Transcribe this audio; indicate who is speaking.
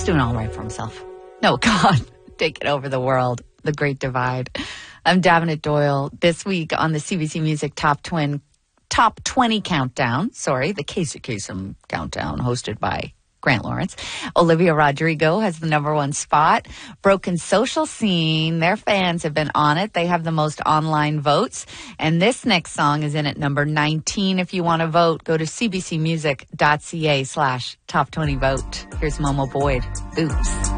Speaker 1: He's doing all right for himself. No, God, taking over the world. The Great Divide. I'm Davenant Doyle. This week on the CBC Music Top 20 Countdown. The Casey Kasem Countdown, hosted by Grant Lawrence. Olivia Rodrigo has the number one spot. Broken Social Scene, their fans have been on it. They have the most online votes. And this next song is in at number 19. If you want to vote, go to cbcmusic.ca/top20vote. Here's Momo Boyd, Oops.